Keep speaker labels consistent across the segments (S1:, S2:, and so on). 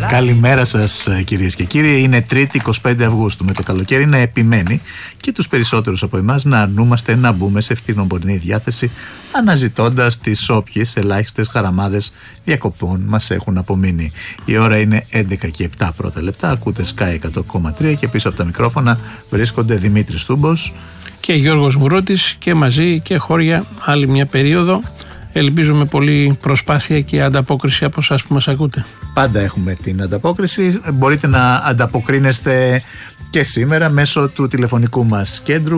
S1: Καλημέρα σας κυρίες και κύριοι. Είναι Τρίτη 25 Αυγούστου. Με το καλοκαίρι να επιμένει και τους περισσότερους από εμάς να αρνούμαστε να μπούμε σε φθινοπορεινή διάθεση, αναζητώντας τις όποιες ελάχιστες χαραμάδες διακοπών μας έχουν απομείνει. Η ώρα είναι 11 και 7 πρώτα λεπτά. Ακούτε Sky 100,3 και πίσω από τα μικρόφωνα βρίσκονται Δημήτρης Τούμπος
S2: και Γιώργος Μουρώτης, και μαζί και χώρια άλλη μια περίοδο. Ελπίζουμε πολύ προσπάθεια και ανταπόκριση από εσάς που μας ακούτε.
S1: Πάντα έχουμε την ανταπόκριση. Μπορείτε να ανταποκρίνεστε και σήμερα μέσω του τηλεφωνικού μας κέντρου,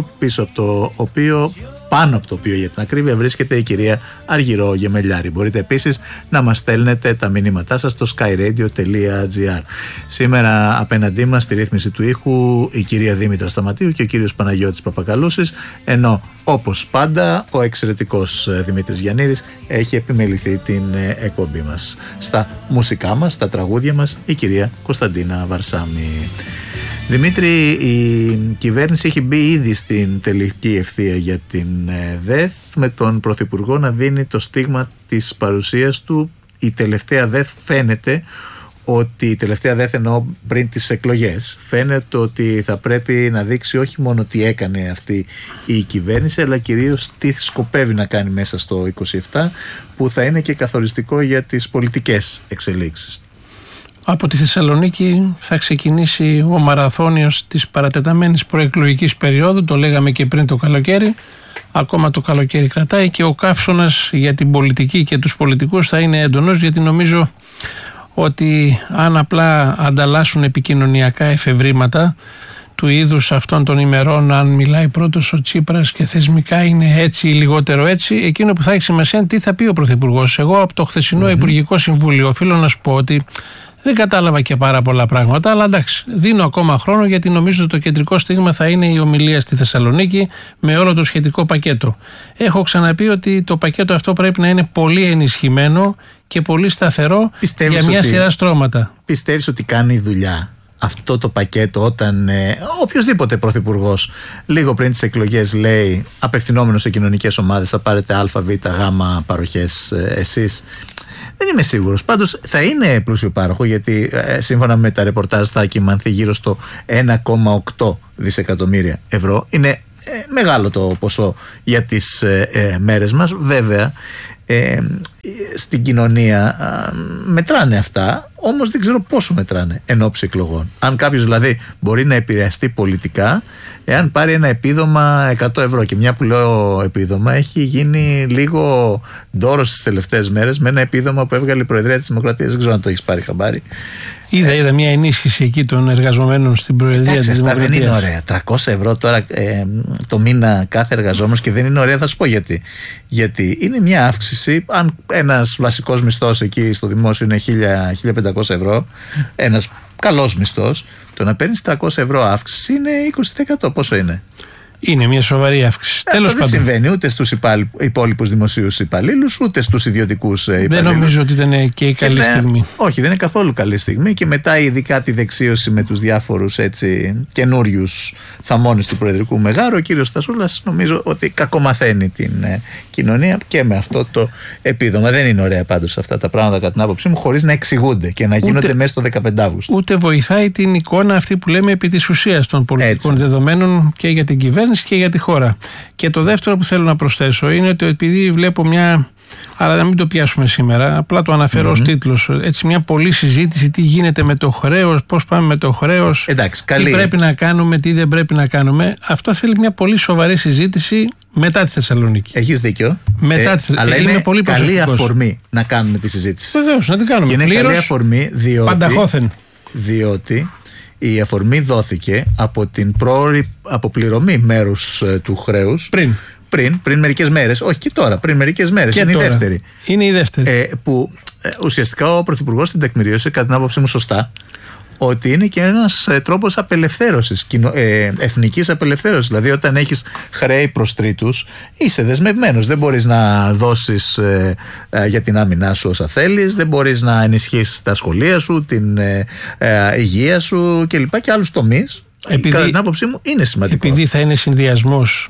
S1: πάνω από το οποίο για την ακρίβεια βρίσκεται η κυρία Αργυρό Γεμελιάρη. Μπορείτε επίσης να μας στέλνετε τα μηνύματά σας στο skyradio.gr. Σήμερα απέναντί μας στη ρύθμιση του ήχου η κυρία Δήμητρα Σταματίου και ο κύριος Παναγιώτης Παπακαλούσης, ενώ όπως πάντα ο εξαιρετικός Δημήτρης Γιαννήρης έχει επιμεληθεί την εκπομπή μας. Στα μουσικά μας, στα τραγούδια μας, η κυρία Κωνσταντίνα Βαρσάμι. Δημήτρη, η κυβέρνηση έχει μπει ήδη στην τελική ευθεία για την ΔΕΘ, με τον Πρωθυπουργό να δίνει το στίγμα της παρουσίας του. Η τελευταία ΔΕΘ φαίνεται ότι, η τελευταία ΔΕΘ εννοώ πριν τις εκλογές, φαίνεται ότι θα πρέπει να δείξει όχι μόνο τι έκανε αυτή η κυβέρνηση, αλλά κυρίως τι σκοπεύει να κάνει μέσα στο 27, που θα είναι και καθοριστικό για τις πολιτικές εξελίξεις.
S2: Από τη Θεσσαλονίκη θα ξεκινήσει ο μαραθώνιος της παρατεταμένης προεκλογικής περίοδου, το λέγαμε και πριν το καλοκαίρι. Ακόμα το καλοκαίρι κρατάει και ο καύσωνας για την πολιτική και τους πολιτικούς θα είναι έντονος, γιατί νομίζω ότι αν απλά ανταλλάσσουν επικοινωνιακά εφευρήματα του είδους αυτών των ημερών, αν μιλάει πρώτος ο Τσίπρας και θεσμικά είναι έτσι ή λιγότερο έτσι, εκείνο που θα έχει σημασία είναι τι θα πει ο Πρωθυπουργός. Εγώ από το χθεσινό Υπουργικό Συμβούλιο οφείλω να σου πω ότι δεν κατάλαβα και πάρα πολλά πράγματα, αλλά εντάξει, δίνω ακόμα χρόνο, γιατί νομίζω ότι το κεντρικό στίγμα θα είναι η ομιλία στη Θεσσαλονίκη με όλο το σχετικό πακέτο. Έχω ξαναπεί ότι το πακέτο αυτό πρέπει να είναι πολύ ενισχυμένο και πολύ σταθερό για μια σειρά στρώματα.
S1: Πιστεύεις ότι κάνει δουλειά αυτό το πακέτο όταν οποιοσδήποτε πρωθυπουργός λίγο πριν τις εκλογές λέει, απευθυνόμενος σε κοινωνικές ομάδες, θα πάρετε α, β, γ παροχές εσείς? Δεν είμαι σίγουρος. Πάντως θα είναι πλούσιο πάροχο, γιατί σύμφωνα με τα ρεπορτάζ θα κυμανθεί γύρω στο 1,8 δισεκατομμύρια ευρώ. Είναι μεγάλο το ποσό για τις μέρες μας. Βέβαια στην κοινωνία μετράνε αυτά, όμως δεν ξέρω πόσο μετράνε εν ώψη εκλογών. Αν κάποιος δηλαδή μπορεί να επηρεαστεί πολιτικά εάν πάρει ένα επίδομα 100 ευρώ, και μια που λέω επίδομα, έχει γίνει λίγο ντόρος τις τελευταίες μέρες με ένα επίδομα που έβγαλε η Προεδρία της Δημοκρατίας. Δεν ξέρω αν το έχεις πάρει χαμπάρι.
S2: Είδα μια ενίσχυση εκεί των εργαζομένων στην Προεδρία της Δημοκρατίας.
S1: Δεν είναι ωραία. 300 ευρώ τώρα το μήνα κάθε εργαζόμενος, και δεν είναι ωραία. Θα σου πω γιατί. Γιατί είναι μια αύξηση. Αν ένας βασικός μισθός εκεί στο δημόσιο είναι 1.000-1.500 ευρώ, ένας καλός μισθός, το να παίρνεις 300 ευρώ αύξηση είναι 20%. Πόσο είναι?
S2: Είναι μια σοβαρή αύξηση.
S1: Τέλος πάντων. Δεν συμβαίνει ούτε στους υπόλοιπους δημοσίους υπαλλήλους, ούτε στους ιδιωτικούς υπαλλήλους.
S2: Δεν νομίζω ότι δεν είναι και η καλή στιγμή.
S1: Όχι, δεν είναι καθόλου καλή στιγμή. Και μετά, ειδικά τη δεξίωση με τους διάφορους καινούριους θαμώνες του Προεδρικού Μεγάρου, ο κύριος Στασούλας νομίζω ότι κακομαθαίνει την κοινωνία και με αυτό το επίδομα. Δεν είναι ωραία πάντως αυτά τα πράγματα, κατά την άποψή μου, χωρίς να εξηγούνται και να γίνονται μέσα στο 15 Αύγουστο.
S2: Ούτε βοηθάει την εικόνα αυτή που λέμε επί της ουσίας των πολιτικών δεδομένων και για την κυβέρνηση και για τη χώρα. Και το δεύτερο που θέλω να προσθέσω είναι ότι, επειδή βλέπω αλλά να μην το πιάσουμε σήμερα, απλά το αναφέρω ως τίτλος, έτσι μια πολλή συζήτηση, τι γίνεται με το χρέος, πώς πάμε με το χρέος, τι πρέπει να κάνουμε, τι δεν πρέπει να κάνουμε. Αυτό θέλει μια πολύ σοβαρή συζήτηση μετά τη Θεσσαλονίκη.
S1: Έχεις δίκιο.
S2: Αλλά είναι πολύ
S1: καλή αφορμή να κάνουμε τη συζήτηση.
S2: Βεβαίως, να την κάνουμε.
S1: Και είναι καλή αφορμή
S2: διότι
S1: η αφορμή δόθηκε από την πρόωρη αποπληρωμή μέρους του χρέους πριν μερικές μέρες, όχι και τώρα, πριν μερικές μέρες. Είναι τώρα η δεύτερη.
S2: Είναι η δεύτερη.
S1: Που ουσιαστικά ο Πρωθυπουργός την τεκμηρίωσε, κατά την άποψή μου σωστά, ότι είναι και ένας τρόπος απελευθέρωσης, εθνικής απελευθέρωσης. Δηλαδή, όταν έχεις χρέη προς τρίτους, είσαι δεσμευμένος. Δεν μπορείς να δώσεις για την άμυνά σου όσα θέλεις, δεν μπορείς να ενισχύσεις τα σχολεία σου, την υγεία σου κλπ. Και άλλους τομείς. Κατά την άποψή μου είναι σημαντικό.
S2: Επειδή θα είναι συνδυασμός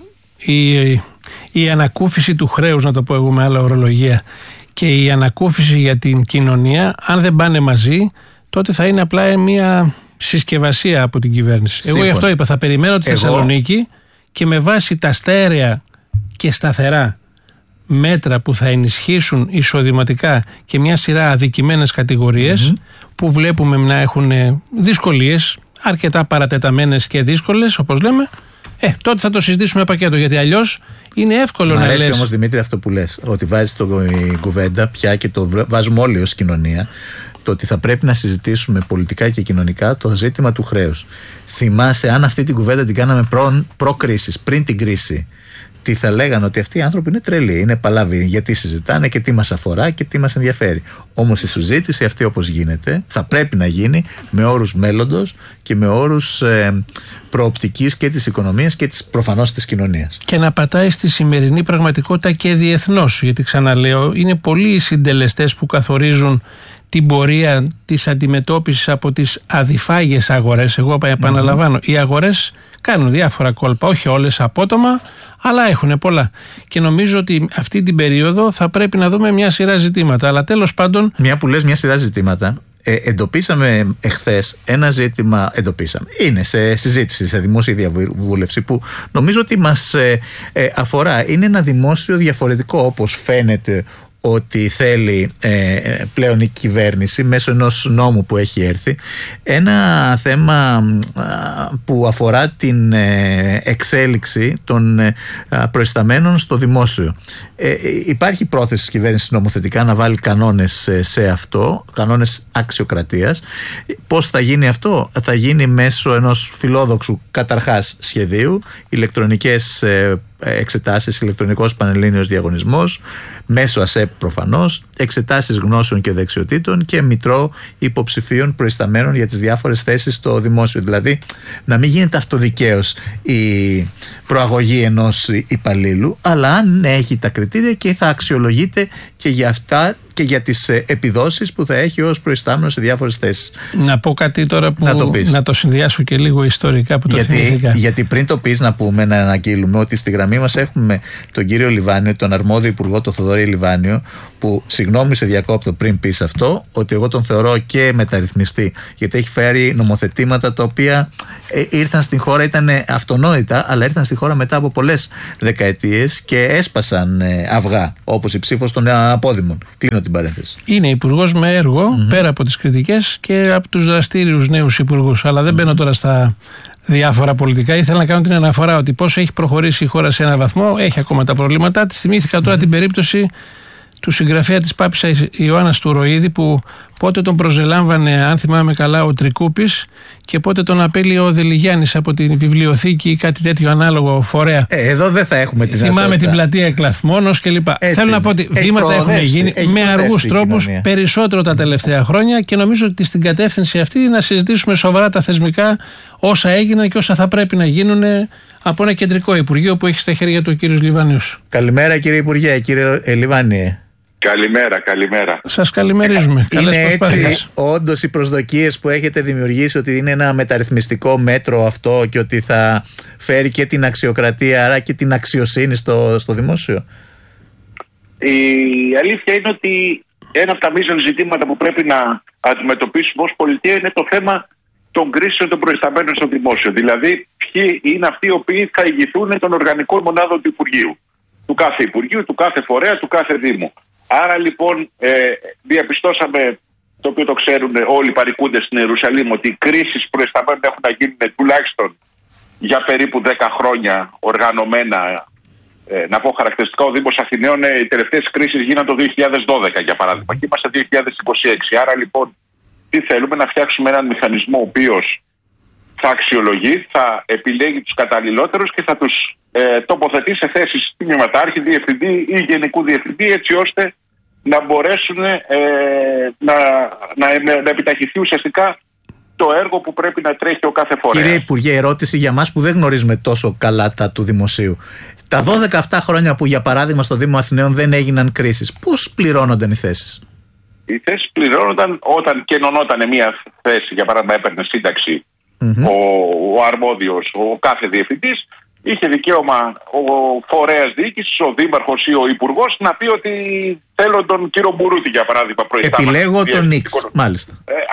S2: η ανακούφιση του χρέους, να το πω εγώ με άλλα ορολογία, και η ανακούφιση για την κοινωνία, αν δεν πάνε μαζί, τότε θα είναι απλά μια συσκευασία από την κυβέρνηση.
S1: Σύμφωνα.
S2: Εγώ γι' αυτό είπα, θα περιμένω τη Θεσσαλονίκη και με βάση τα στέρεα και σταθερά μέτρα που θα ενισχύσουν εισοδηματικά και μια σειρά αδικημένες κατηγορίες που βλέπουμε να έχουν δυσκολίες, αρκετά παρατεταμένες και δύσκολες, όπως λέμε, τότε θα το συζητήσουμε πακέτο, γιατί αλλιώς είναι εύκολο να λες.
S1: Μ' αρέσει όμως, Δημήτρη, αυτό που λες, ότι βάζεις την κουβέντα πια και το βάζουμε όλοι ως κοινωνία, το ότι θα πρέπει να συζητήσουμε πολιτικά και κοινωνικά το ζήτημα του χρέους. Θυμάσαι, αν αυτή την κουβέντα την κάναμε προ-κρίσης, πριν την κρίση, τι θα λέγανε? Ότι αυτοί οι άνθρωποι είναι τρελοί, είναι παλάβοι, γιατί συζητάνε και τι μας αφορά και τι μας ενδιαφέρει. Όμως η συζήτηση αυτή, όπως γίνεται, θα πρέπει να γίνει με όρους μέλλοντος και με όρους προοπτικής και της οικονομίας και προφανώς της κοινωνίας.
S2: Και να πατάει στη σημερινή πραγματικότητα και διεθνώς, γιατί ξαναλέω, είναι πολλοί οι συντελεστές που καθορίζουν την πορεία της αντιμετώπισης από τις αδιφάγες αγορές. Εγώ επαναλαμβάνω, οι αγορές κάνουν διάφορα κόλπα, όχι όλες απότομα, αλλά έχουν πολλά. Και νομίζω ότι αυτή την περίοδο θα πρέπει να δούμε μια σειρά ζητήματα. Αλλά τέλος πάντων.
S1: Μια που λες μια σειρά ζητήματα, εντοπίσαμε εχθές ένα ζήτημα. Είναι σε συζήτηση, σε δημόσια διαβούλευση, που νομίζω ότι μας αφορά. Είναι ένα δημόσιο διαφορετικό, όπως φαίνεται ότι θέλει πλέον η κυβέρνηση μέσω ενός νόμου που έχει έρθει, ένα θέμα που αφορά την εξέλιξη των προϊσταμένων στο δημόσιο. Υπάρχει πρόθεση της κυβέρνησης νομοθετικά να βάλει κανόνες σε αυτό, κανόνες αξιοκρατίας. Πώς θα γίνει αυτό? Θα γίνει μέσω ενός φιλόδοξου καταρχάς σχεδίου, ηλεκτρονικές εξετάσεις, ηλεκτρονικός πανελλήνιος διαγωνισμός, μέσω ΑΣΕΠ προφανώς, εξετάσεις γνώσεων και δεξιοτήτων και μητρό υποψηφίων προϊσταμένων για τις διάφορες θέσεις στο δημόσιο. Δηλαδή να μην γίνεται αυτοδικαίως η προαγωγή ενός υπαλλήλου, αλλά αν έχει τα κριτήρια και θα αξιολογείται και για αυτά και για τις επιδόσεις που θα έχει ως προϊστάμενος σε διάφορες θέσεις.
S2: Να πω κάτι τώρα που να το συνδυάσω και λίγο ιστορικά που το θυμήθηκα.
S1: Γιατί πριν το πεις, να πούμε, να αναγγείλουμε ότι στη γραμμή μας έχουμε τον κύριο Λιβάνιο, τον αρμόδιο υπουργό, τον Θοδωρή Λιβάνιο, που, συγγνώμη σε διακόπτω πριν πεις αυτό, ότι εγώ τον θεωρώ και μεταρρυθμιστή, γιατί έχει φέρει νομοθετήματα τα οποία ήρθαν στην χώρα, ήταν αυτονόητα, αλλά ήρθαν στη χώρα μετά από πολλές δεκαετίες και έσπασαν αυγά, όπως η ψήφος των απόδημων. Κλείνω την παρένθεση.
S2: Είναι υπουργός με έργο, πέρα από τις κριτικές και από τους δραστήριους νέους υπουργούς. Αλλά δεν μπαίνω τώρα στα διάφορα πολιτικά. Ήθελα να κάνω την αναφορά ότι πόσο έχει προχωρήσει η χώρα σε έναν βαθμό, έχει ακόμα τα προβλήματά της. Θυμήθηκα τώρα την περίπτωση του συγγραφέα της Πάπισσας Ιωάννας του Ροΐδη, που πότε τον προσελάμβανε, αν θυμάμαι καλά, ο Τρικούπης, και πότε τον απέλυε ο Δελιγιάννης από την βιβλιοθήκη ή κάτι τέτοιο ανάλογο φορέα.
S1: Εδώ δεν θα έχουμε τη δυνατότητα.
S2: Θυμάμαι την πλατεία Εκλαθμόνος κλπ. Θέλω να πω ότι βήματα έχουν γίνει με αργούς τρόπους, περισσότερο τα τελευταία χρόνια, και νομίζω ότι στην κατεύθυνση αυτή να συζητήσουμε σοβαρά τα θεσμικά, όσα έγιναν και όσα θα πρέπει να γίνουν από ένα κεντρικό Υπουργείο που έχει στα χέρια του ο κύριος Λιβάνιος.
S1: Καλημέρα, κύριε Υπουργέ, κύριε Λιβάνιε.
S3: Καλημέρα.
S2: Σας καλημερίζουμε.
S1: Είναι έτσι όντως οι προσδοκίες που έχετε δημιουργήσει, ότι είναι ένα μεταρρυθμιστικό μέτρο αυτό και ότι θα φέρει και την αξιοκρατία, άρα και την αξιοσύνη στο δημόσιο?
S3: Η αλήθεια είναι ότι ένα από τα μείζωνα ζητήματα που πρέπει να αντιμετωπίσουμε ως πολιτεία είναι το θέμα των κρίσεων των προϊσταμένων στο δημόσιο. Δηλαδή, ποιοι είναι αυτοί οι οποίοι θα ηγηθούν των οργανικών μονάδων του Υπουργείου. Του κάθε Υπουργείου, του κάθε φορέα, του κάθε Δήμου. Άρα λοιπόν διαπιστώσαμε, το οποίο το ξέρουν όλοι οι παρικούντες στην Ιερουσαλήμ, ότι οι κρίσεις προϊσταμένων έχουν να γίνουν τουλάχιστον για περίπου 10 χρόνια οργανωμένα. Να πω χαρακτηριστικά, ο Δήμος Αθηναίων οι τελευταίες κρίσεις γίνανε το 2012 για παράδειγμα, και είμαστε 2026. Άρα λοιπόν τι θέλουμε? Να φτιάξουμε έναν μηχανισμό ο οποίος θα αξιολογεί, θα επιλέγει τους καταλληλότερους και θα τους τοποθετεί σε θέσεις τμήματάρχη, διευθυντή ή γενικού διευθυντή, έτσι ώστε να μπορέσουν να επιταχυθεί ουσιαστικά το έργο που πρέπει να τρέχει ο κάθε φορέας.
S1: Κύριε Υπουργέ, ερώτηση για μας που δεν γνωρίζουμε τόσο καλά τα του δημοσίου. Τα 12 αυτά χρόνια που, για παράδειγμα, στο Δήμο Αθηναίων δεν έγιναν κρίσεις, πώς πληρώνονταν οι θέσεις?
S3: Οι θέσεις πληρώνονταν όταν κενωνόταν μια θέση, για παράδειγμα έπαιρνε σύνταξη ο αρμόδιος, ο κάθε διευθυντής, είχε δικαίωμα ο φορέας διοίκησης, ο δήμαρχος ή ο υπουργός να πει ότι θέλω τον κύριο Μπουρούτη, για παράδειγμα, προϊστάμενο.
S1: Επιλέγω τον Νίξ, μάλιστα.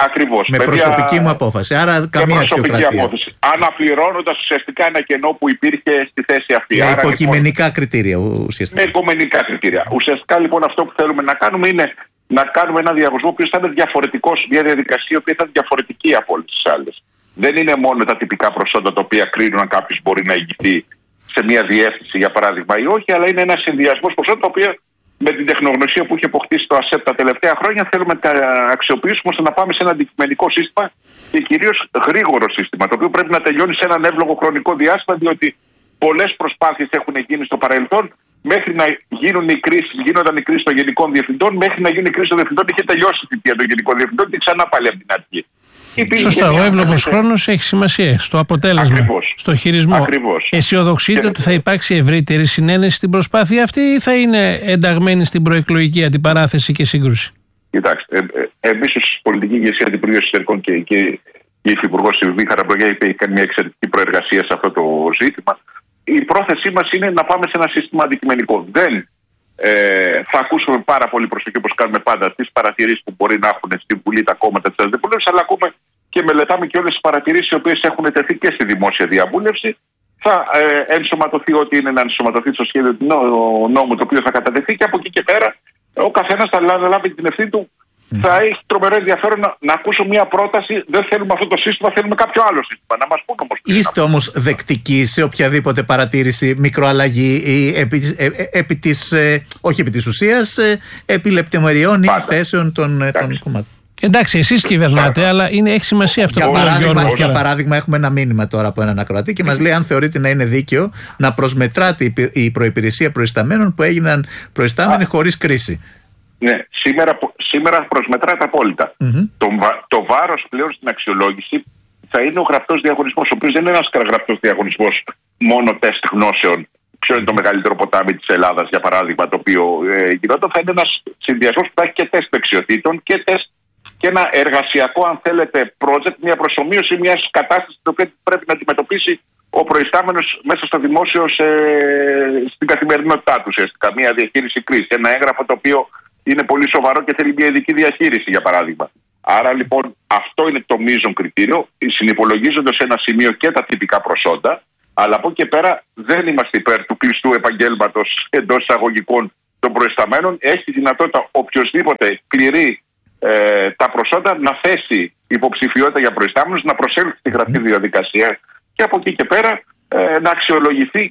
S3: Ακριβώς.
S1: Με προσωπική μου απόφαση. Άρα καμία αξιοκρατία.
S3: Αναπληρώνοντας ουσιαστικά ένα κενό που υπήρχε στη θέση αυτή.
S1: Με υποκειμενικά κριτήρια ουσιαστικά.
S3: Με υποκειμενικά κριτήρια. Ουσιαστικά λοιπόν αυτό που θέλουμε να κάνουμε είναι να κάνουμε ένα διαγωνισμό που θα είναι διαφορετικός, μια διαδικασία που θα είναι διαφορετική από όλες τις άλλες. Δεν είναι μόνο τα τυπικά προσόντα τα οποία κρίνουν αν κάποιος μπορεί να ηγηθεί σε μια διεύθυνση για παράδειγμα ή όχι, αλλά είναι ένα συνδυασμό προσόντων τα οποία με την τεχνογνωσία που έχει αποκτήσει το ΑΣΕΠ τα τελευταία χρόνια θέλουμε να τα αξιοποιήσουμε ώστε να πάμε σε ένα αντικειμενικό σύστημα και κυρίως γρήγορο σύστημα, το οποίο πρέπει να τελειώνει σε έναν εύλογο χρονικό διάστημα, διότι πολλές προσπάθειες έχουν γίνει στο παρελθόν. Μέχρι να γίνονταν οι κρίσεις των γενικών διευθυντών, μέχρι να γίνει η κρίση των διευθυντών, είχε τελειώσει η θητεία των γενικών διευθυντών και ξανά πάλι από την αρχή.
S2: Σωστά, ο εύλογος χρόνος έχει σημασία στο αποτέλεσμα, στο χειρισμό.
S3: Ακριβώς.
S2: Αισιοδοξείτε ότι θα υπάρξει ευρύτερη συνένεση στην προσπάθεια αυτή ή θα είναι ενταγμένη στην προεκλογική αντιπαράθεση και σύγκρουση?
S3: Κοιτάξτε, εμείς ως πολιτική ηγεσία Αντιπουργείου Εσωτερικών και η Υφυπουργός Σιλβί Χαραμπογιά έχει κάνει μια εξαιρετική προεργασία σε αυτό το ζήτημα. Η πρόθεσή μας είναι να πάμε σε ένα σύστημα αντικειμενικό. Δεν θα ακούσουμε πάρα πολύ προσοχή, όπως κάνουμε πάντα, τις παρατηρήσεις που μπορεί να έχουν στην Βουλή τα κόμματα της αντιπολίτευσης, αλλά ακούμε και μελετάμε και όλες τις παρατηρήσεις οι οποίες έχουν τεθεί και στη δημόσια διαβούλευση. Θα ενσωματωθεί ό,τι είναι να ενσωματωθεί στο σχέδιο του νόμου το οποίο θα κατατεθεί και από εκεί και πέρα ο καθένας θα λάβει την ευθύνη του. Θα έχει τρομερό ενδιαφέρον να ακούσω μια πρόταση. Δεν θέλουμε αυτό το σύστημα, θέλουμε κάποιο άλλο σύστημα. Να μας πούν όμως.
S1: Είστε όμως δεκτικοί σε οποιαδήποτε παρατήρηση, μικροαλλαγή ή όχι επί της ουσίας, επί λεπτομεριών ή θέσεων των κομμάτων?
S2: Εντάξει, εσείς κυβερνάτε, αλλά έχει σημασία αυτό που λέει.
S1: Για παράδειγμα, έχουμε ένα μήνυμα τώρα από έναν ακροατή και μας λέει αν θεωρείται να είναι δίκαιο να προσμετράται η προϋπηρεσία προϊσταμένων που έγιναν προϊστάμενοι χωρίς κρίση.
S3: Ναι, σήμερα προσμετράται απόλυτα. Το βάρος πλέον στην αξιολόγηση θα είναι ο γραπτός διαγωνισμός, ο οποίος δεν είναι ένας γραπτός διαγωνισμός μόνο τεστ γνώσεων. Ποιο είναι το μεγαλύτερο ποτάμι της Ελλάδας, για παράδειγμα, το οποίο γινόταν. Θα είναι ένας συνδυασμός που θα έχει και τεστ δεξιοτήτων και ένα εργασιακό, αν θέλετε, project, μια προσομοίωση μιας κατάστασης την οποία πρέπει να αντιμετωπίσει ο προϊστάμενος μέσα στο δημόσιο στην καθημερινότητά του. Ουσιαστικά μια διαχείριση κρίση. Ένα έγγραφο το οποίο είναι πολύ σοβαρό και θέλει μια ειδική διαχείριση, για παράδειγμα. Άρα λοιπόν αυτό είναι το μείζον κριτήριο, συνυπολογίζοντας σε ένα σημείο και τα τυπικά προσόντα, αλλά από εκεί και πέρα δεν είμαστε υπέρ του κλειστού επαγγέλματος εντός εισαγωγικών των προϊσταμένων. Έχει τη δυνατότητα οποιοδήποτε κληρεί τα προσόντα να θέσει υποψηφιότητα για προϊστάμενους, να προσέλθει στη γραπτή διαδικασία και από εκεί και πέρα να αξιολογηθεί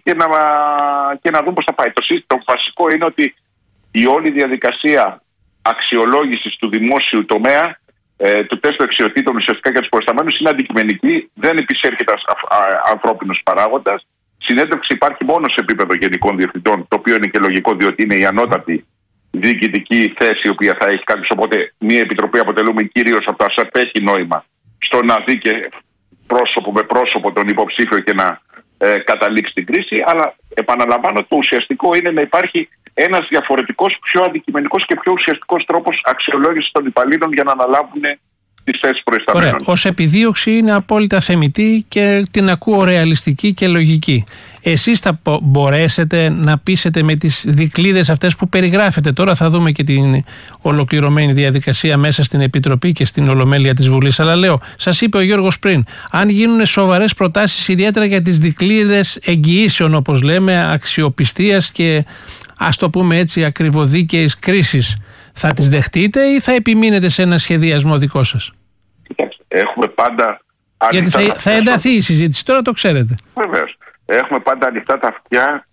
S3: και να δούμε πώς θα πάει. Το βασικό είναι ότι η όλη διαδικασία αξιολόγησης του δημόσιου τομέα, του τεστ δεξιοτήτων ουσιαστικά για τους προϊσταμένους, είναι αντικειμενική, δεν επισέρχεται ανθρώπινος παράγοντας. Συνέντευξη υπάρχει μόνο σε επίπεδο γενικών διευθυντών, το οποίο είναι και λογικό διότι είναι η ανώτατη διοικητική θέση η οποία θα έχει κάποιος. Οπότε μια επιτροπή αποτελούμε κυρίως από το ΑΣΕΠ, έχει νόημα στο να δει και πρόσωπο με πρόσωπο τον υποψήφιο και να καταλήξει την κρίση. Αλλά επαναλαμβάνω, το ουσιαστικό είναι να υπάρχει ένας διαφορετικός, πιο αντικειμενικός και πιο ουσιαστικός τρόπος αξιολόγησης των υπαλλήλων για να αναλάβουν τις θέσεις προϊσταμένων.
S2: Ωραία. Ως επιδίωξη είναι απόλυτα θεμιτή και την ακούω ρεαλιστική και λογική. Εσείς θα μπορέσετε να πείσετε με τις δικλείδες αυτές που περιγράφετε? Τώρα θα δούμε και την ολοκληρωμένη διαδικασία μέσα στην Επιτροπή και στην Ολομέλεια της Βουλής. Αλλά λέω, σας είπε ο Γιώργος πριν, αν γίνουν σοβαρές προτάσεις ιδιαίτερα για τις δικλείδες εγγυήσεων, όπως λέμε, αξιοπιστίας και ας το πούμε έτσι ακριβοδίκαιης κρίσης, θα τις δεχτείτε ή θα επιμείνετε σε ένα σχεδιασμό δικό σας?
S3: Κοιτάξτε, έχουμε πάντα
S2: γιατί θα ενταθεί η συζήτηση, τώρα το ξέρετε.
S3: Βεβαίως. Έχουμε πάντα ανοιχτά τα αυτιά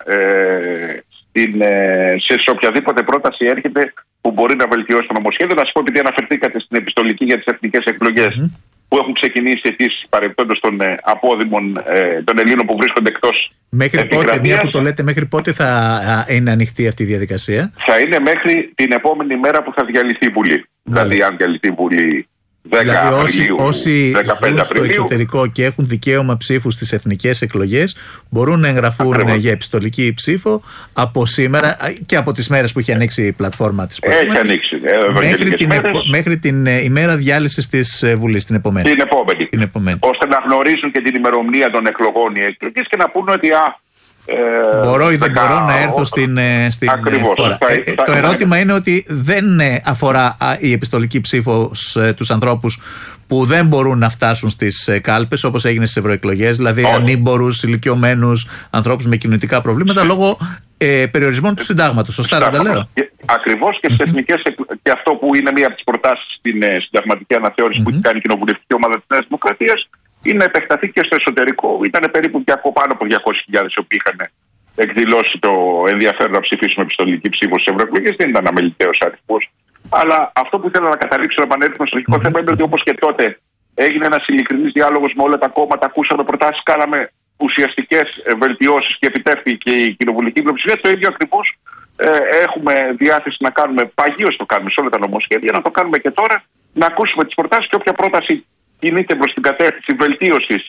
S3: σε οποιαδήποτε πρόταση έρχεται που μπορεί να βελτιώσει το νομοσχέδιο. Να σας πω, επειδή αναφερθήκατε στην επιστολική για τις εθνικές εκλογές που έχουν ξεκινήσει αιτήσεις παρεμπιπτόντως των απόδημων των Ελλήνων που βρίσκονται εκτός επικρατείας.
S1: Μια που το λέτε, μέχρι πότε θα είναι ανοιχτή αυτή η διαδικασία?
S3: Θα είναι μέχρι την επόμενη μέρα που θα διαλυθεί η Βουλή. Δηλαδή, αν διαλυθεί η Βουλή 10 Απριλίου,
S1: όσοι
S3: 15
S1: ζουν στο
S3: Απριλίου,
S1: εξωτερικό και έχουν δικαίωμα ψήφου στις εθνικές εκλογές μπορούν να εγγραφούν για επιστολική ψήφο από σήμερα και από τις μέρες που έχει ανοίξει η πλατφόρμα της
S3: προηγούμενης. Έχει ανοίξει.
S1: Μέχρι την ημέρα διάλυσης της Βουλής, την επόμενη.
S3: Την επόμενη. Ώστε να γνωρίζουν και την ημερομηνία των εκλογών οι εκλογές και να πούνε ότι
S1: μπορώ ή δεν μπορώ να έρθω στην χώρα. Το ερώτημα είναι ότι δεν αφορά η επιστολική ψήφος τους ανθρώπους που δεν μπορούν να φτάσουν στις κάλπες, όπως έγινε στις ευρωεκλογές, δηλαδή ανήμπορους, ηλικιωμένους, ανθρώπους με κοινωνικά προβλήματα λόγω περιορισμών του συντάγματος. Σωστά δεν τα λέω?
S3: Ακριβώς, και στις εθνικές, και αυτό που είναι μία από τις προτάσεις στην συνταγματική αναθεώρηση που έχει κάνει η κοινοβουλευτική ομάδα της Νέας Δημοκρατίας, είναι να επεκταθεί και στο εσωτερικό. Ήταν περίπου πάνω από 200.000 οι οποίοι είχαν εκδηλώσει το ενδιαφέρον να ψηφίσουν επιστολική ψήφο στις ευρωεκλογές. Δεν ήταν αμεληταίος αριθμός. Αλλά αυτό που ήθελα να καταλήξω, να επανέλθουμε στο αρχικό θέμα, είναι ότι όπως και τότε έγινε ένας ειλικρινής διάλογος με όλα τα κόμματα, ακούσαμε προτάσεις, κάναμε ουσιαστικές βελτιώσεις και επιτεύχθηκε και η κοινοβουλική πλειοψηφία. Το ίδιο ακριβώς έχουμε διάθεση να κάνουμε, παγίως το κάνουμε σε όλα τα νομοσχέδια, να το κάνουμε και τώρα, να ακούσουμε τις προτάσεις και όποια πρόταση κινείται προς την κατεύθυνση βελτίωσης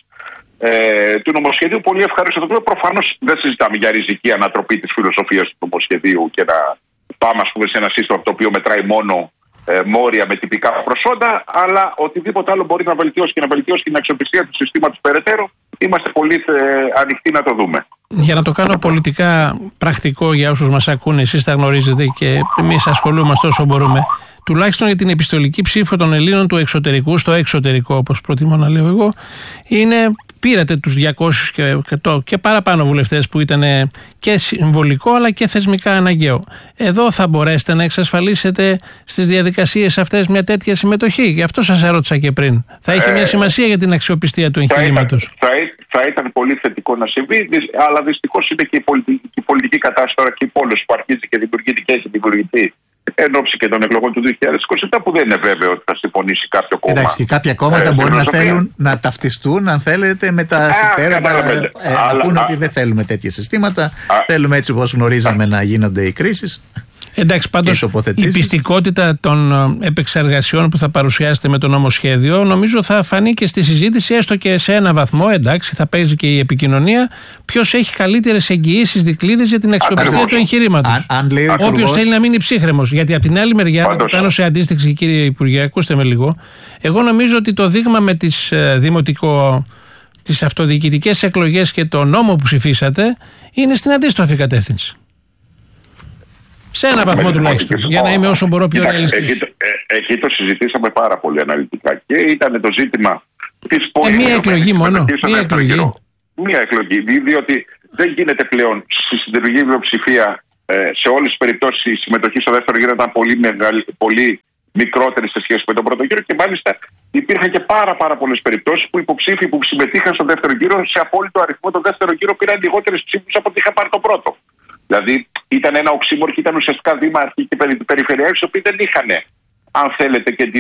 S3: του νομοσχεδίου. Πολύ ευχαριστώ. Το προφανώς δεν συζητάμε για ριζική ανατροπή της φιλοσοφίας του νομοσχεδίου και να πάμε, ας πούμε, σε ένα σύστημα το οποίο μετράει μόνο μόρια με τυπικά προσόντα, αλλά οτιδήποτε άλλο μπορεί να βελτιώσει και να βελτιώσει την αξιοπιστία του συστήματος περαιτέρω. Είμαστε πολύ ανοιχτοί να το δούμε.
S2: Για να το κάνω πολιτικά πρακτικό για όσους μας ακούνε, εσείς τα γνωρίζετε και εμείς ασχολούμαστε όσο μπορούμε. Τουλάχιστον για την επιστολική ψήφο των Ελλήνων του εξωτερικού, στο εξωτερικό όπως προτιμώ να λέω εγώ, πήρατε τους 200 και παραπάνω βουλευτές που ήταν και συμβολικό αλλά και θεσμικά αναγκαίο. Εδώ θα μπορέσετε να εξασφαλίσετε στις διαδικασίες αυτές μια τέτοια συμμετοχή? Γι' αυτό σας ερώτησα και πριν. Θα είχε μια σημασία για την αξιοπιστία του εγχειρήματος.
S3: Θα ήταν πολύ θετικό να συμβεί, αλλά δυστυχώς είναι και η πολιτική κατάσταση τώρα και η πόλωση που αρχίζει και δημιουργείται και έχει δημιουργηθεί εν ώψη και των εκλογών του 2027, που δεν είναι βέβαιο ότι θα συμφωνήσει κάποιο κόμμα.
S1: Εντάξει, και κάποια κόμματα μπορεί να θέλουν να ταυτιστούν, αν θέλετε, με τα συμφέροντα. Να πούνε ότι δεν θέλουμε τέτοια συστήματα. Θέλουμε έτσι όπως γνωρίζαμε να γίνονται οι κρίσεις.
S2: Εντάξει, πάντως η πιστικότητα των επεξεργασιών που θα παρουσιάσετε με το νομοσχέδιο νομίζω θα φανεί και στη συζήτηση, έστω και σε ένα βαθμό. Εντάξει, θα παίζει και η επικοινωνία. Ποιος έχει καλύτερες εγγυήσεις, δικλείδες για την αξιοπιστία του εγχειρήματος. Όποιος θέλει να μείνει ψύχρεμος. Γιατί από την άλλη μεριά, να το κάνω σε αντίστοιξη, κύριε Υπουργέ, ακούστε με λίγο. Εγώ νομίζω ότι το δείγμα με τις αυτοδιοικητικές εκλογές και το νόμο που ψηφίσατε είναι στην αντίστροφη κατεύθυνση. Σε ένα βαθμό τουλάχιστον, για να είμαι όσο μπορώ πιο ρεαλιστής.
S3: Εκεί το συζητήσαμε πάρα πολύ αναλυτικά και ήταν το ζήτημα της πόλης.
S2: Μία εκλογή μόνο.
S3: Μία εκλογή, διότι δεν γίνεται πλέον στη συντηρητική πλειοψηφία σε όλες τις περιπτώσεις η συμμετοχή στο δεύτερο γύρο ήταν πολύ μικρότερη σε σχέση με τον πρώτο γύρο και μάλιστα υπήρχαν και πάρα πολλές περιπτώσεις που υποψήφοι που συμμετείχαν στο δεύτερο γύρο σε απόλυτο αριθμό τον δεύτερο γύρο πήραν λιγότερες ψήφους από ό,τι είχαν πάρει το πρώτο. Δηλαδή ήταν ένα οξύμορο και ήταν ουσιαστικά δήμαρχοι και περιφερειάρχες οι οποίοι δεν είχαν, αν θέλετε, και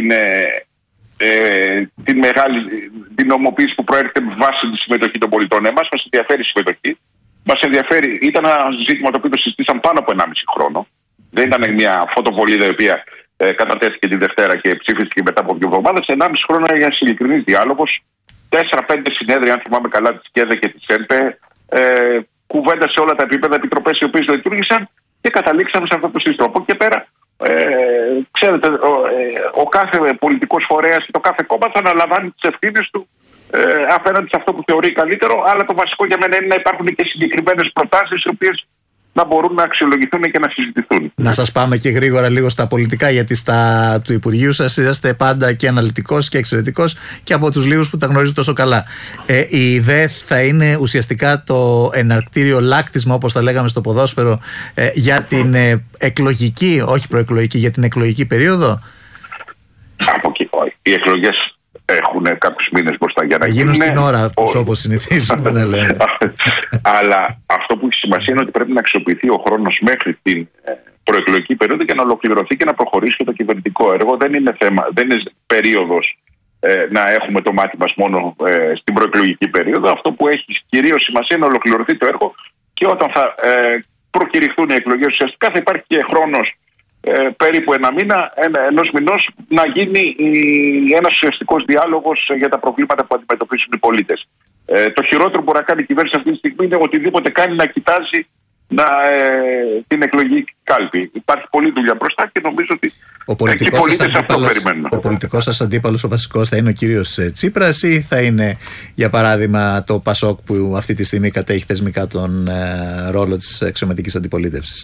S3: την μεγάλη νομοποίηση που προέρχεται με βάση τη συμμετοχή των πολιτών. Εμάς μας ενδιαφέρει η συμμετοχή. Μας ενδιαφέρει, ήταν ένα ζήτημα το οποίο το συζητήσαμε πάνω από 1,5 χρόνο. Δεν ήταν μια φωτοβολίδα η οποία κατατέθηκε τη Δευτέρα και ψήφιστηκε μετά από 2 εβδομάδες. 1,5 χρόνο έγινε ένα ειλικρινής διάλογος. 4-5 συνέδρια, αν θυμάμαι καλά, της ΚΕΔΕ και της ΕΝΠΕ. Κουβέντα σε όλα τα επίπεδα, επιτροπές οι οποίες λειτουργήσαν και καταλήξαμε σε αυτό το σύστημα. Από εκεί και πέρα, ξέρετε, ο κάθε πολιτικός φορέας και το κάθε κόμμα θα αναλαμβάνει τις ευθύνες του απέναντι σε αυτό που θεωρεί καλύτερο. Αλλά το βασικό για μένα είναι να υπάρχουν και συγκεκριμένες προτάσεις οι οποίες να μπορούν να αξιολογηθούν και να συζητηθούν. Να
S1: σας πάμε και γρήγορα λίγο στα πολιτικά, γιατί του Υπουργείου σας είσαστε πάντα και αναλυτικός και εξαιρετικός και από τους λίγους που τα γνωρίζουν τόσο καλά. Η ιδέα θα είναι ουσιαστικά το εναρκτήριο λάκτισμα, όπως τα λέγαμε στο ποδόσφαιρο, για την εκλογική, όχι προεκλογική, για την εκλογική περίοδο.
S3: Από εκεί, οι εκλογές έχουν κάποιους μήνες μπροστά για να
S1: γίνουν στην ώρα τους, όπως συνηθίζουμε να λέμε.
S3: Αλλά αυτό που έχει σημασία είναι ότι πρέπει να αξιοποιηθεί ο χρόνος μέχρι την προεκλογική περίοδο και να ολοκληρωθεί και να προχωρήσει και το κυβερνητικό έργο. Δεν είναι περίοδος να έχουμε το μάτι μας μόνο στην προεκλογική περίοδο. Αυτό που έχει κυρίως σημασία είναι να ολοκληρωθεί το έργο και όταν θα προκηρυχθούν οι εκλογές ουσιαστικά θα υπάρχει και χρόνος περίπου 1 μήνα, ενός μηνός, να γίνει ένας ουσιαστικός διάλογος για τα προβλήματα που αντιμετωπίζουν οι πολίτες. Το χειρότερο που μπορεί να κάνει η κυβέρνηση αυτή τη στιγμή είναι οτιδήποτε κάνει να κοιτάζει την εκλογική κάλπη. Υπάρχει πολλή δουλειά μπροστά και νομίζω ότι οι πολίτες αυτό περιμένουν.
S1: Ο πολιτικός σας αντίπαλος, ο βασικός, θα είναι ο κύριος Τσίπρας ή θα είναι, για παράδειγμα, το ΠΑΣΟΚ που αυτή τη στιγμή κατέχει θεσμικά τον ρόλο της αξιωματικής αντιπολίτευσης?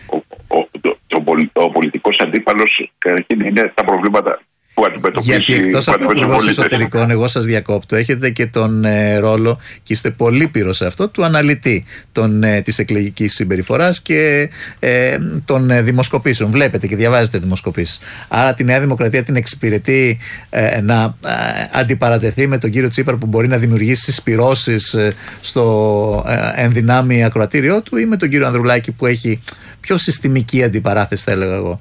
S3: Ο πολιτικός αντίπαλος είναι τα προβλήματα που αντιμετωπίζει.
S1: Γιατί εκτός από υπουργός εσωτερικών, εγώ σας διακόπτω, έχετε και τον ρόλο, και είστε πολύ πύρος σε αυτό, του αναλυτή της εκλογικής συμπεριφοράς και των δημοσκοπήσεων. Βλέπετε και διαβάζετε δημοσκοπήσεις. Άρα τη Νέα Δημοκρατία την εξυπηρετεί να αντιπαρατεθεί με τον κύριο Τσίπρα, που μπορεί να δημιουργήσει συσπυρώσεις στο ενδυνάμει ακροατήριό του, ή με τον κύριο Ανδρουλάκη, που έχει πιο συστημική αντιπαράθεση, θα έλεγα εγώ?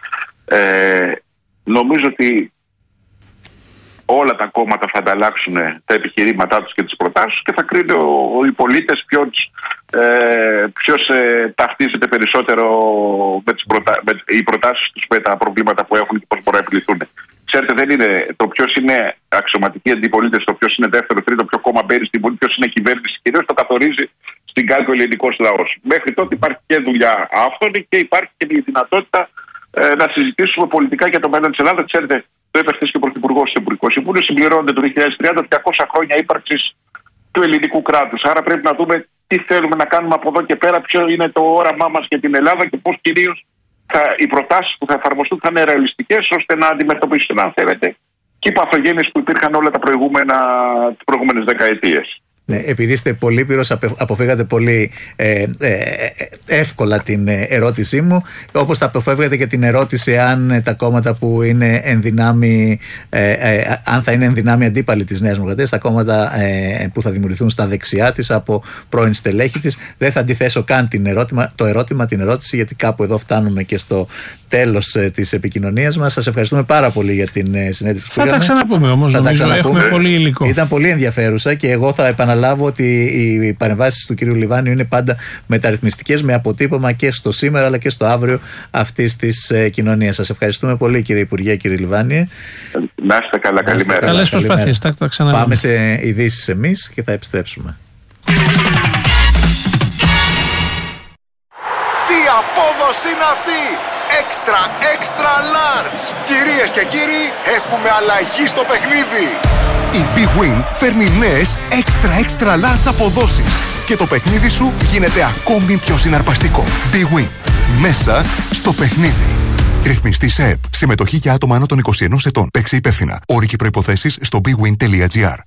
S3: Νομίζω ότι όλα τα κόμματα θα ανταλλάξουν τα επιχειρήματά τους και τις προτάσεις και θα κρίνει οι πολίτες ποιος ταυτίζεται περισσότερο με οι προτάσεις τους με τα προβλήματα που έχουν και πώς μπορούν να επιληθούν. Ξέρετε, δεν είναι το ποιος είναι αξιωματική αντιπολίτευση, το ποιος είναι δεύτερο, τρίτο, ποιο κόμμα μπαίνει στην Βουλή, ποιος είναι κυβέρνηση. Κυρίως το καθορίζει στην κάλπη ο ελληνικός λαός. Μέχρι τότε υπάρχει και δουλειά άφθονη και υπάρχει και η δυνατότητα να συζητήσουμε πολιτικά για το μέλλον της Ελλάδας. Ξέρετε, το είπε χθες και ο Πρωθυπουργός στο Υπουργικό Συμβούλιο. Συμπληρώνεται το 2030 200 χρόνια ύπαρξης του ελληνικού κράτους. Άρα πρέπει να δούμε τι θέλουμε να κάνουμε από εδώ και πέρα, ποιο είναι το όραμά μας για την Ελλάδα και πώς κυρίως οι προτάσεις που θα εφαρμοστούν θα είναι ρεαλιστικές, ώστε να αντιμετωπίσουν, αν θέλετε, και οι παθογένειες που υπήρχαν όλα τις προηγούμενες δεκαετίες.
S1: Ναι, επειδή είστε πολύ πύρος, αποφύγατε πολύ εύκολα την ερώτησή μου, όπως τα αποφεύγατε και την ερώτηση αν τα κόμματα που είναι αν θα είναι ενδυνάμει αντίπαλοι της Νέας Δημοκρατίας, τα κόμματα που θα δημιουργηθούν στα δεξιά της από πρώην στελέχη της. Δεν θα αντιθέσω καν την ερώτηση, γιατί κάπου εδώ φτάνουμε και στο τέλος της επικοινωνίας μας. Σας ευχαριστούμε πάρα πολύ για την συνέντευξη.
S2: Θα τα ξαναπούμε όμως, νομίζω έχουμε πολύ υλικό.
S1: Ήταν πολύ ενδιαφέρουσα και εγώ θα επαναλάβω ότι οι παρεμβάσεις του κ. Λιβάνιου είναι πάντα μεταρρυθμιστικές, με αποτύπωμα και στο σήμερα αλλά και στο αύριο αυτής της κοινωνίας. Σας ευχαριστούμε πολύ, κύριε Υπουργέ, κύριε Λιβάνιε.
S3: Να είστε καλά, καλημέρα.
S2: Καλές προσπάθειες.
S1: Πάμε σε ειδήσεις εμείς και θα επιστρέψουμε.
S4: Τι απόδοση είναι αυτή! Extra large! Κυρίες και κύριοι, έχουμε αλλαγή στο παιχνίδι! Η Big Win φέρνει νέες extra large αποδόσεις και το παιχνίδι σου γίνεται ακόμη πιο συναρπαστικό. Big Win. Μέσα στο παιχνίδι. Ρυθμιστή σε ΕΠ. Συμμετοχή για άτομα άνω των 21 ετών. Παίξε υπεύθυνα. Όροι και προϋποθέσεις στο bigwin.gr.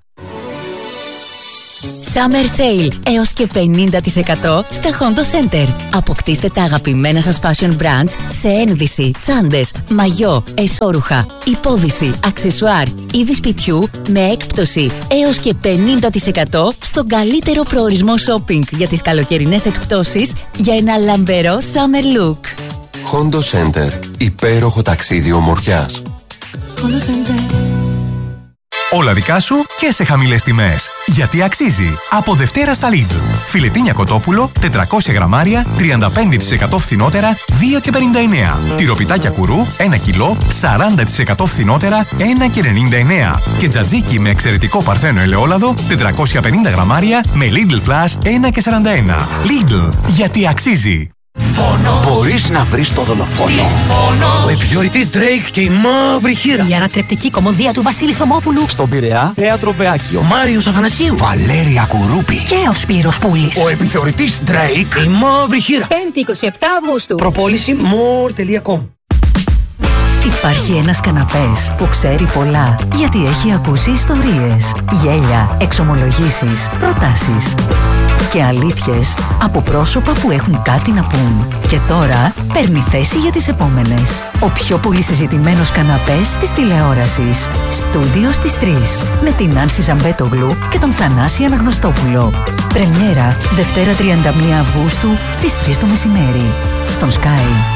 S5: Summer Sale έως και 50% στα Hondo Center. Αποκτήστε τα αγαπημένα σας fashion brands σε ένδυση, τσάντες, μαγιό, εσώρουχα, υπόδυση, αξεσουάρ, είδη σπιτιού με έκπτωση έως και 50% στον καλύτερο προορισμό shopping για τις καλοκαιρινές εκπτώσεις για ένα λαμπερό summer look.
S6: Hondo Center. Υπέροχο ταξίδι ομορφιάς.
S5: Hondo Center.
S7: Όλα δικά σου και σε χαμηλές τιμές. Γιατί αξίζει. Από Δευτέρα στα Lidl. Φιλετίνια κοτόπουλο, 400 γραμμάρια, 35% φθηνότερα, 2,59. Τυροπιτάκια κουρού, 1 κιλό, 40% φθηνότερα, 1,99. Και τζατζίκι με εξαιρετικό παρθένο ελαιόλαδο, 450 γραμμάρια, με Lidl Plus, 1,41. Lidl. Γιατί αξίζει.
S8: Μπορείς να βρεις το δολοφόνο. Ο επιθεωρητής Drake και η μαύρη χείρα.
S9: Η ανατρεπτική κομμωδία του Βασίλη Θωμόπουλου.
S8: Στον Πειραιά, Θέατρο Βεάκιο.
S9: Μάριος Αθανασίου.
S8: Βαλέρια Κουρούπη.
S9: Και ο Σπύρος Πούλης.
S8: Ο επιθεωρητής Drake, η μαύρη χείρα.
S9: 5η 27 Αυγούστου.
S8: Προπόληση more.com.
S5: Υπάρχει ένας καναπές που ξέρει πολλά, γιατί έχει ακούσει ιστορίες, γέλια, εξομολογήσεις, προτάσεις και αλήθειες από πρόσωπα που έχουν κάτι να πούν. Και τώρα παίρνει θέση για τις επόμενες. Ο πιο πολύ συζητημένος καναπές της τηλεόρασης. Στούντιο στις 3 με την Άνση Ζαμπέτογλου και τον Θανάση Αναγνωστόπουλο. Πρεμιέρα Δευτέρα 31 Αυγούστου στις 3 το μεσημέρι. Στον Sky.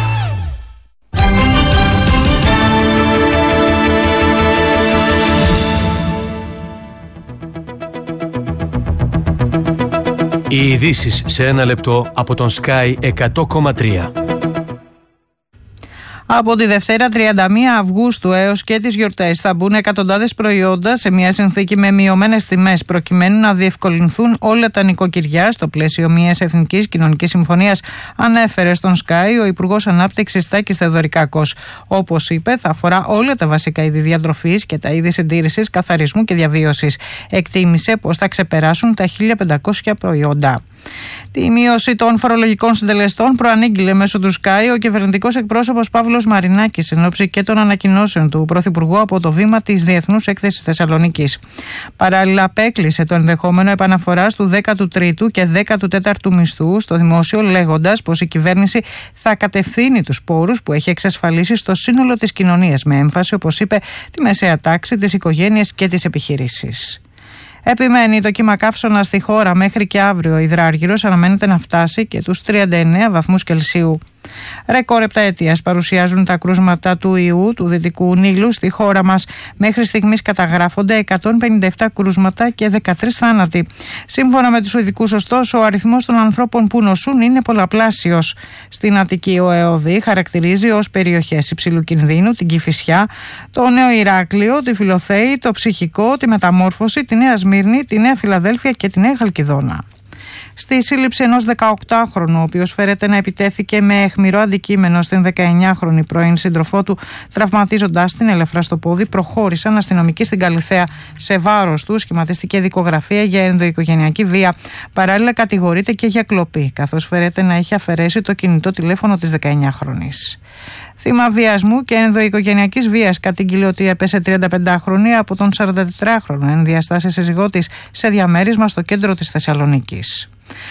S10: Οι ειδήσεις σε ένα λεπτό από τον Sky 100,3. Από τη Δευτέρα 31 Αυγούστου έως και τις γιορτές θα μπουν εκατοντάδες προϊόντα σε μια συνθήκη με μειωμένες τιμές προκειμένου να διευκολυνθούν όλα τα νοικοκυριά στο πλαίσιο μιας εθνικής κοινωνικής συμφωνίας, ανέφερε στον Sky ο Υπουργός Ανάπτυξης Τάκης Θεοδωρικάκος. Όπως είπε, θα αφορά όλα τα βασικά είδη διατροφής και τα είδη συντήρησης, καθαρισμού και διαβίωσης. Εκτίμησε πως θα ξεπεράσουν τα 1.500 προϊόντα. Τη μείωση των φορολογικών συντελεστών προανήγγειλε μέσω του Sky ο κυβερνητικός εκπρόσωπος Παύλος Μαρινάκης εν ώψη και των ανακοινώσεων του Πρωθυπουργού από το βήμα της Διεθνούς Έκθεσης Θεσσαλονίκης. Παράλληλα, απέκλεισε το ενδεχόμενο επαναφοράς του 13ου και 14ου μισθού στο δημόσιο, λέγοντας πως η κυβέρνηση θα κατευθύνει τους πόρους που έχει εξασφαλίσει στο σύνολο της κοινωνίας, με έμφαση, όπως είπε, τη μεσαία τάξη, τις οικογένειες και τις επιχειρήσεις. Επιμένει το κύμα καύσωνα στη χώρα μέχρι και αύριο. Ο υδράργυρος αναμένεται να φτάσει και τους 39 βαθμούς Κελσίου. Ρεκόρ επταετίας παρουσιάζουν τα κρούσματα του ιού του Δυτικού Νείλου στη χώρα μας. Μέχρι στιγμής καταγράφονται 157 κρούσματα και 13 θάνατοι. Σύμφωνα με τους ειδικούς, ωστόσο, ο αριθμός των ανθρώπων που νοσούν είναι πολλαπλάσιος. Στην Αττική, ο ΕΟΔΗ χαρακτηρίζει ως περιοχές υψηλού κινδύνου την Κηφισιά, το Νέο Ηράκλειο, τη Φιλοθέη, το Ψυχικό, τη Μεταμόρφωση, τη Νέα Σμύρνη, τη Νέα Φιλαδέλφια και τη Νέα Χαλκιδόνα. Στη σύλληψη ενός 18χρονου, ο οποίος φέρεται να επιτέθηκε με αιχμηρό αντικείμενο στην 19χρονη πρώην σύντροφό του, τραυματίζοντας την ελαφρά στο πόδι, προχώρησαν αστυνομικοί στην Καλιθέα. Σε βάρος του σχηματίστηκε δικογραφία για ενδοοικογενειακή βία. Παράλληλα, κατηγορείται και για κλοπή, καθώς φέρεται να έχει αφαιρέσει το κινητό τηλέφωνο της 19χρονης. Θύμα βιασμού και ενδοοικογενειακής βίας κατήγγειλε ότι έπεσε 35χρονη από τον 44χρονο εν διαστάσει σύζυγό της σε διαμέρισμα στο κέντρο της Θεσσαλονίκης.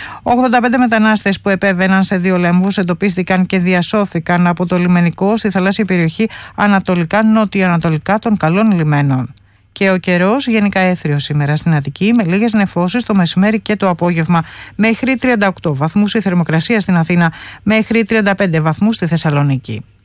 S10: 85 μετανάστες που επέβαιναν σε 2 λέμβους εντοπίστηκαν και διασώθηκαν από το λιμενικό στη θαλάσσια περιοχή ανατολικά-νοτιοανατολικά των Καλών Λιμένων. Και ο καιρός γενικά έθριος σήμερα στην Αττική, με λίγες νεφώσεις το μεσημέρι και το απόγευμα. Μέχρι 38 βαθμούς η θερμοκρασία στην Αθήνα, μέχρι 35 βαθμούς στη Θεσσαλονίκη.